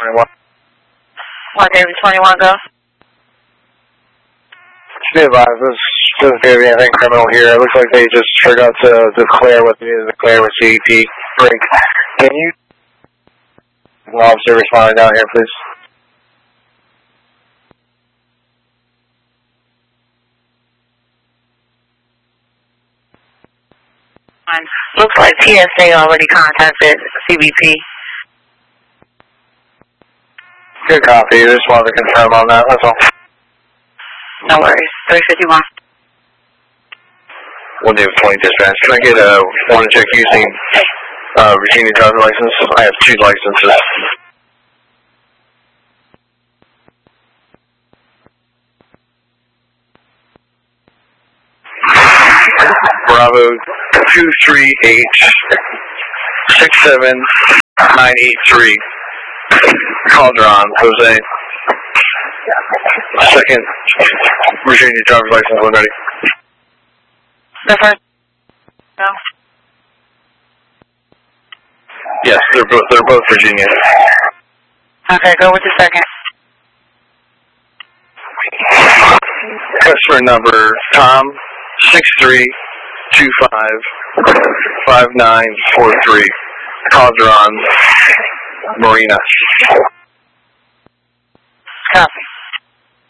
21. 121, go. Be advised, this doesn't appear to be anything criminal here. It looks like they just forgot to declare what they needed to declare with CEP. Break. Can you... Officer responding down here, please. Looks like TSA already contacted CBP. Good copy. I just wanted to confirm on that. That's all. No worries. 351. 120 dispatch. Can I get a warning check using Virginia driver license? I have 2 licenses. Bravo 238-67983. Calderon, Jose. Second Virginia driver's license when ready. The first? No. Yes, they're both Virginia. Okay, go with the second. Customer number Tom 63255943. Calderon Marina. Copy.